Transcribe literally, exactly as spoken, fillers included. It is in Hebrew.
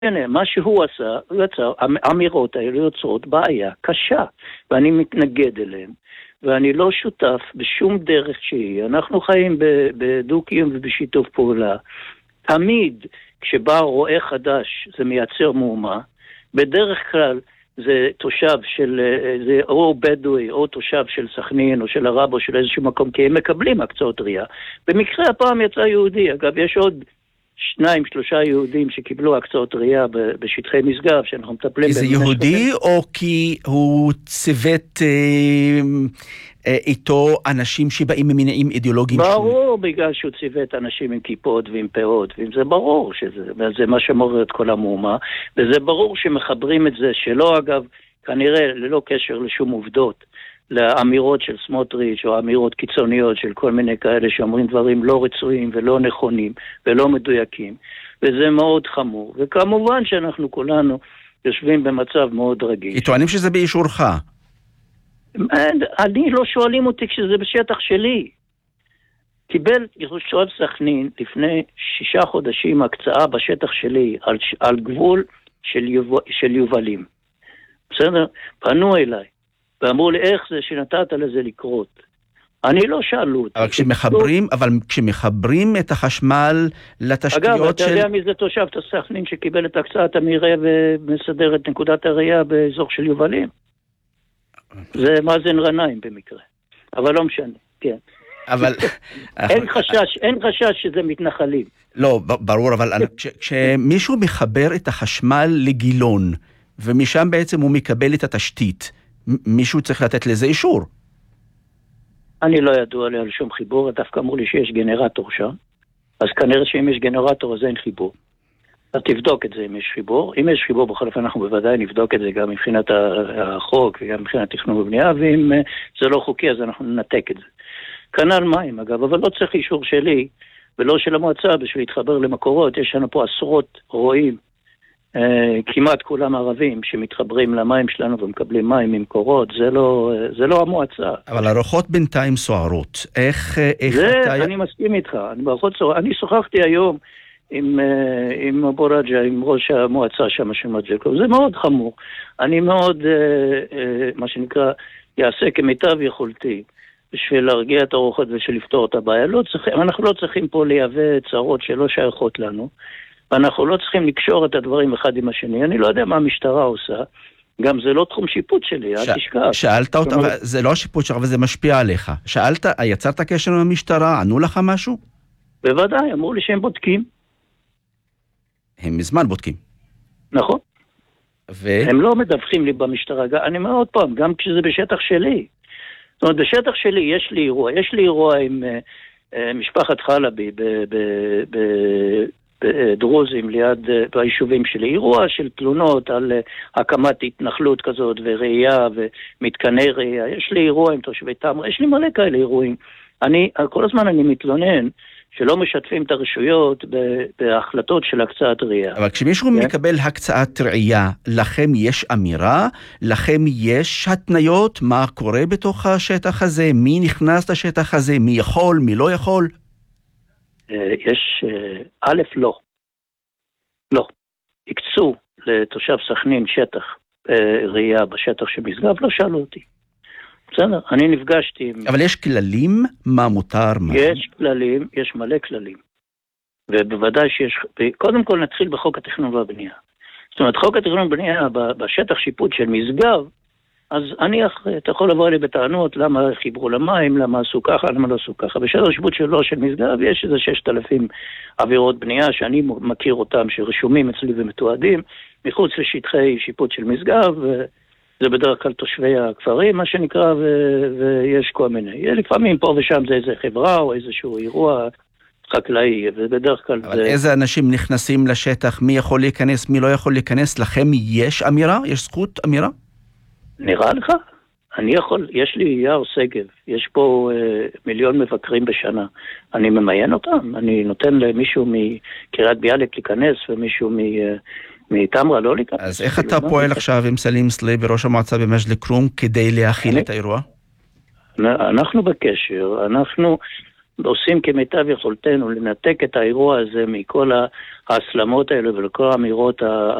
הנה, מה שהוא עשה, הוא יצר, האמירות האלה יוצרות בעיה קשה, ואני מתנגד אליהן, ואני לא שותף בשום דרך שהיא. אנחנו חיים בדו-קיום ובשיתוף פעולה. תמיד כשבא רואה חדש זה מייצר מהומה, בדרך כלל זה תושב של, זה או בדואי, או תושב של סכנין, או של ערב, או של איזשהו מקום, כי הם מקבלים הקצאות ריאה. במקרה הפעם יצא יהודי, אגב, יש עוד שניים, שלושה יהודים שקיבלו הקצאות ריאה בשטחי משגב, שאנחנו מטפלים... כי זה יהודי, או כי הוא צוות אה, אה, איתו אנשים שבאים ממניעים אידיאולוגיים? ברור, שונים. בגלל שהוא צוות אנשים עם כיפות ועם פאות, וזה ברור שזה, וזה מה שמעורר את כל המהומה, וזה ברור שמחברים את זה, שלא אגב, כנראה ללא קשר לשום עובדות, לאמירות של סמוטריץ' או אמירות קיצוניות של כל מיני כאלה שאומרים דברים לא רצויים ולא נכונים ולא מדויקים, וזה מאוד חמור. וכמובן שאנחנו כולנו יושבים במצב מאוד רגיש. טוענים שזה באישורך? אני לא שואלים אותי כשזה בשטח שלי. קיבל ירושלים סכנין לפני שישה חודשים הקצאה בשטח שלי על, על גבול של, יוב, של יובלים. בסדר? פנו אליי. ואמרו לי, איך זה שנתת לזה לקרות? אני לא שאלו אותי. אבל כשמחברים, אבל כשמחברים את החשמל לתשתיות של... אגב, אתה יודע מי זה תושב סכנין שקיבל את הקצאת המרעה ומסדר את נקודת הראייה באזור של יובלים? זה מאזן רנאים במקרה. אבל לא משנה, כן. אבל... אין חשש, אין חשש שזה מתנחלים. לא, ברור, אבל כשמישהו מחבר את החשמל לגילון, ומשם בעצם הוא מקבל את התשתית, מישהו צריך לתת לזה אישור. אני לא ידוע לי על שום חיבור, דווקא אמרו לי שיש גנרטור שם, אז כנראה שאם יש גנרטור אז אין חיבור. אז תבדוק את זה אם יש חיבור. אם יש חיבור, בכל אופן אנחנו בוודאי נבדוק את זה גם מבחינת החוק וגם מבחינת תכנון ובנייה, ואם זה לא חוקי אז אנחנו ננתק את זה. כנ"ל מים אגב, אבל לא צריך אישור שלי ולא של המועצה בשביל להתחבר למקורות. יש לנו פה עשרות רועים, כמעט כולם ערבים שמתחברים למים שלנו ומקבלים מים ממקורות. זה לא, זה לא המועצה. אבל הרוחות בינתיים סוערות. איך, איך זה, אתה... אני מסכים איתך. אני ברוחות סוערות. אני שוחחתי היום עם, עם אבו רג'ה, עם ראש המועצה שם של מג'קו. זה מאוד חמור. אני מאוד, מה שנקרא, יעשה כמיטב יכולתי בשביל להרגיע את הרוחות ושביל לפתור את הבעיה. לא צריכים, אנחנו לא צריכים פה לייבא צרות שלא שייכות לנו. ואנחנו לא צריכים לקשור את הדברים אחד עם השני. אני לא יודע מה המשטרה עושה. גם זה לא תחום שיפוט שלי, אל תשכח. שאלת אותה, זה לא השיפוט שלך, אבל זה משפיע עליך. שאלת, יצרת קשר עם המשטרה, ענו לך משהו? בוודאי, אמרו לי שהם בודקים. הם מזמן בודקים. נכון. ו... הם לא מדווחים לי במשטרה. אני אומר עוד פעם, גם כשזה בשטח שלי. זאת אומרת, בשטח שלי יש לי אירוע. יש לי אירוע עם uh, משפחת חלבי ב... ב, ב דרוזים ליד ביישובים שלי, אירוע של תלונות על הקמת התנחלות כזאת וראייה ומתקני ראייה. יש לי אירוע עם תושבי תמרה, יש לי מלא כאלה אירועים. אני, כל הזמן אני מתלונן שלא משתפים את הרשויות בהחלטות של הקצאת ראייה. אבל כשמישהו כן? מקבל הקצאת ראייה, לכם יש אמירה? לכם יש התניות? מה קורה בתוך השטח הזה? מי נכנס לשטח הזה? מי יכול? מי לא יכול? יש, א', לא. לא. הקצו לתושב סכנין שטח ראייה בשטח של משגב, לא שאלו אותי. בסדר, אני נפגשתי... אבל יש כללים? מה מותר? מה? יש כללים, יש מלא כללים. ובוודאי שיש... קודם כל נתחיל בחוק התכנון והבנייה. זאת אומרת, חוק התכנון והבנייה בשטח שיפוט של משגב, אז אני, אתה יכול לבוא לי בטענות למה חיברו למים, למה עשו ככה, למה לא עשו ככה. בשטח השיפוט שלו של משגב יש איזה ששת אלפים עבירות בנייה שאני מכיר אותם, שרשומים אצלי ומתועדים, מחוץ לשטחי שיפוט של משגב, זה בדרך כלל תושבי הכפרים, מה שנקרא, ו- ויש כל מיני. לפעמים פה ושם זה איזה חברה או איזשהו אירוע חקלאי, ובדרך כלל אבל זה... איזה אנשים נכנסים לשטח, מי יכול להיכנס, מי לא יכול להיכנס, לכם יש אמירה? יש זכות אמירה? נראה לך? אני יכול, יש לי יער סגב, יש פה אה, מיליון מבקרים בשנה, אני ממיין אותם, אני נותן למישהו מקריית ביאליק להיכנס, ומישהו מ... אה, מתמרה לא להיכנס. אז איך אתה פועל עכשיו עם סלים סלי בראש המועצה במג'ד אל-כרום כדי להכיל את האירוע? אנחנו בקשר, אנחנו עושים כמיטב יכולתנו לנתק את האירוע הזה מכל ההסלמות האלה ולכל האמירות